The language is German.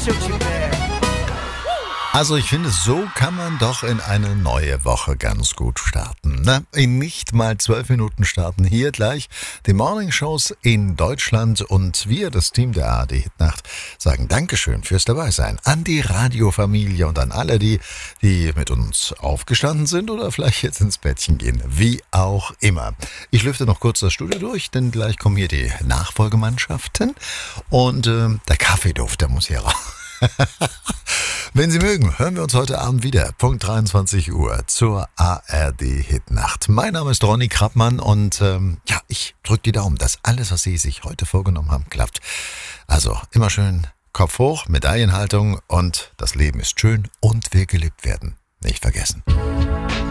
Also ich finde, so kann man doch in eine neue Woche ganz gut starten. Ne? In nicht mal 12 Minuten starten hier gleich die Morningshows in Deutschland und wir, das Team der ARD Hitnacht, sagen Dankeschön fürs Dabeisein an die Radiofamilie und an alle, die mit uns aufgestanden sind oder vielleicht jetzt ins Bettchen gehen, wie auch immer. Ich lüfte noch kurz das Studio durch, denn gleich kommen hier die Nachfolgemannschaften und der Kaffeeduft, der muss hier raus. Wenn Sie mögen, hören wir uns heute Abend wieder, Punkt 23 Uhr zur ARD Hitnacht. Mein Name ist Ronny Krappmann und ich drücke die Daumen, dass alles, was Sie sich heute vorgenommen haben, klappt. Also immer schön Kopf hoch, Medaillenhaltung und das Leben ist schön und will gelebt werden. Nicht vergessen.